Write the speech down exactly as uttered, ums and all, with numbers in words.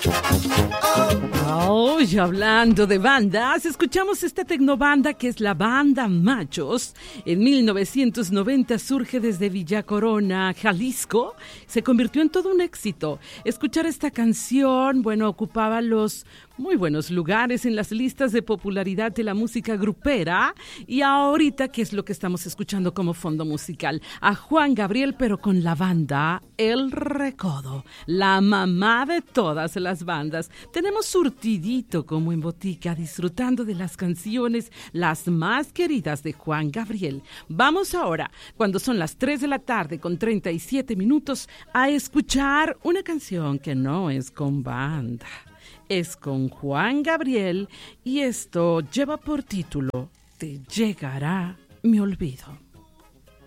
Oh, y hablando de bandas, escuchamos esta tecnobanda que es la Banda Machos. En mil novecientos noventa surge desde Villa Corona, Jalisco. Se convirtió en todo un éxito. Escuchar esta canción, bueno, ocupaba los muy buenos lugares en las listas de popularidad de la música grupera. Y ahorita, ¿qué es lo que estamos escuchando como fondo musical? A Juan Gabriel, pero con la banda El Recodo, la mamá de todas las bandas. Tenemos surtidito como en botica, disfrutando de las canciones las más queridas de Juan Gabriel. Vamos ahora, cuando son las tres de la tarde con treinta y siete minutos, a escuchar una canción que no es con banda. Es con Juan Gabriel y esto lleva por título Te llegará mi olvido.